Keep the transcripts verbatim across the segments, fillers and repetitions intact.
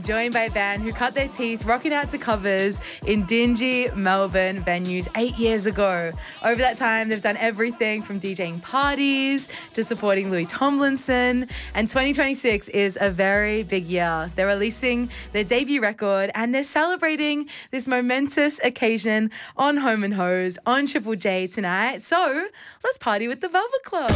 Joined by a band who cut their teeth rocking out to covers in dingy Melbourne venues eight years ago. Over that time, they've done everything from DJing parties to supporting Louis Tomlinson. And twenty twenty-six is a very big year. They're releasing their debut record and they're celebrating this momentous occasion on Home and Hose on Triple J tonight. So let's party with the Velvet Club.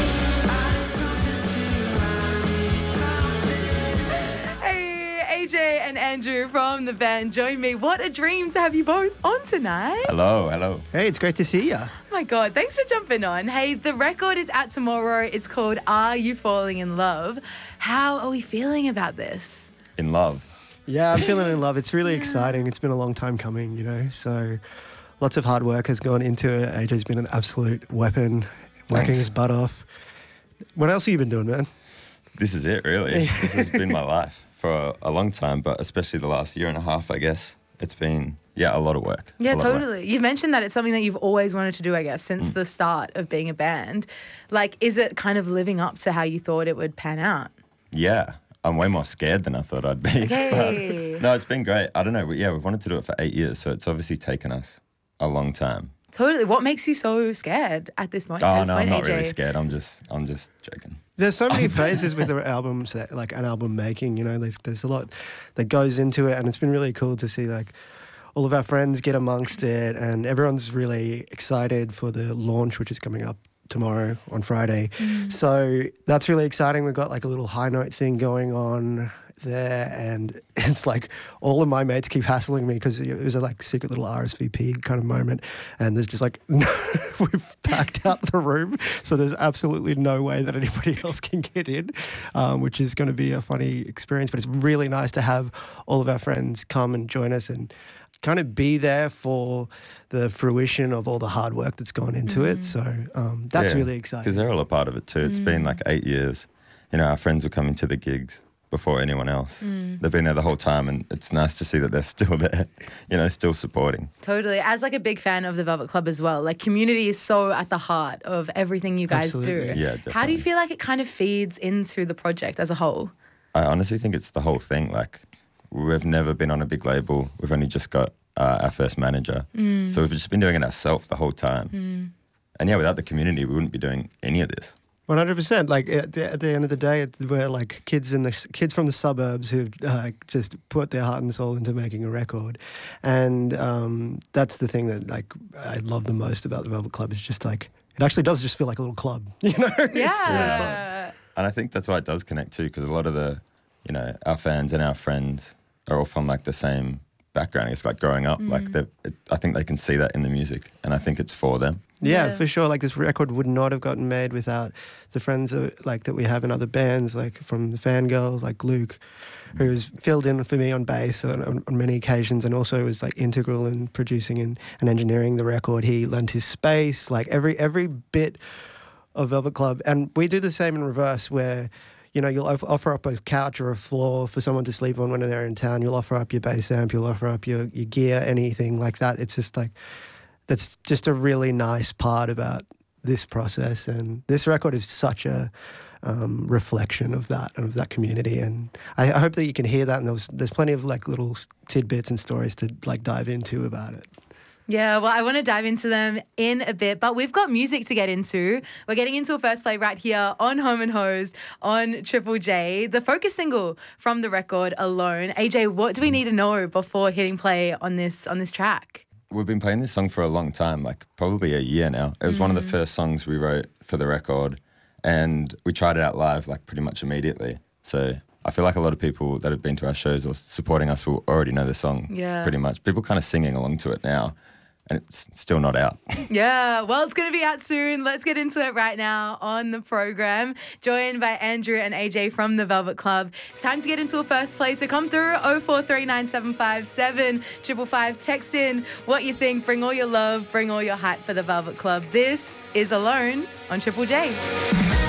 A J and Andrew from the band join me. What a dream to have you both on tonight. Hello, hello. Hey, it's great to see you. Oh my God, thanks for jumping on. Hey, the record is out tomorrow. It's called Are You Falling in Love? How are we feeling about this? In love. Yeah, I'm feeling in love. It's really exciting. It's been a long time coming, you know, so lots of hard work has gone into it. A J's been an absolute weapon, working Thanks. his butt off. What else have you been doing, man? This is it, really. This has been my life for a, a long time, but especially the last year and a half, I guess. It's been, yeah, a lot of work. Yeah, A lot of work. totally. You've mentioned that it's something that you've always wanted to do, I guess, since Mm. the start of being a band. Like, is it kind of living up to how you thought it would pan out? Yeah, I'm way more scared than I thought I'd be. Okay. But, no, it's been great. I don't know. We, yeah, we've wanted to do it for eight years, so it's obviously taken us a long time. Totally. What makes you so scared at this point? Oh, at this no, I'm point, not A J? really scared. I'm just, I'm just joking. There's so many phases with the albums, that, like an album making, you know, there's, there's a lot that goes into it, and it's been really cool to see like all of our friends get amongst it, and everyone's really excited for the launch, which is coming up tomorrow on Friday. Mm. So that's really exciting. We've got like a little high note thing going on there, and it's like all of my mates keep hassling me because it was a like secret little R S V P kind of moment, and there's just like no, we've packed out the room, so there's absolutely no way that anybody else can get in, um, which is going to be a funny experience. But it's really nice to have all of our friends come and join us and kind of be there for the fruition of all the hard work that's gone into Mm. it. So um, that's Yeah, really exciting. Because they're all a part of it too. It's Mm. been like eight years. You know, our friends were coming to the gigs before anyone else. Mm. They've been there the whole time, and it's nice to see that they're still there, you know, still supporting. Totally. As like a big fan of the Velvet Club as well, like community is so at the heart of everything you guys Absolutely. do. Yeah, How do definitely. you feel like it kind of feeds into the project as a whole? I honestly think it's the whole thing. Like, we've never been on a big label. We've only just got uh, our first manager. Mm. So we've just been doing it ourselves the whole time. Mm. And yeah, without the community, we wouldn't be doing any of this. One hundred percent. Like at the, at the end of the day, it's, we're like kids in the kids from the suburbs who've uh, just put their heart and soul into making a record, and um, that's the thing that like I love the most about the Velvet Club is just like it actually does just feel like a little club, you know? It's really fun. Yeah. And I think that's why it does connect too, because a lot of the, you know, our fans and our friends are all from like the same background. It's like growing up. Mm. Like, they've- it, I think they can see that in the music, and I think it's for them. Yeah, Yeah. for sure. Like this record would not have gotten made without the friends of, like that we have in other bands, like from the Fangirls, like Luke, who's filled in for me on bass on, on, on many occasions, and also was like integral in producing and, and engineering the record. He lent his space, like every every bit of Velvet Club, and we do the same in reverse, where you know you'll off- offer up a couch or a floor for someone to sleep on when they're in town. You'll offer up your bass amp, you'll offer up your your gear, anything like that. It's just like. That's just a really nice part about this process, and this record is such a um, reflection of that and of that community. And I, I hope that you can hear that. And there's there's plenty of like little tidbits and stories to like dive into about it. Yeah, well, I want to dive into them in a bit, but we've got music to get into. We're getting into a first play right here on Home and Hose on Triple J, the focus single from the record Alone. A J, what do we need to know before hitting play on this on this track? We've been playing this song for a long time, like probably a year now. It was mm. one of the first songs we wrote for the record, and we tried it out live like pretty much immediately. So I feel like a lot of people that have been to our shows or supporting us will already know the song Yeah. pretty much. People kind of singing along to it now, and it's still not out. Yeah, well, it's going to be out soon. Let's get into it right now on the program. Joined by Andrew and A J from the Velvet Club. It's time to get into a first play, so come through oh four three nine seven five seven five five. Text in what you think. Bring all your love, bring all your hype for the Velvet Club. This is Alone on Triple J.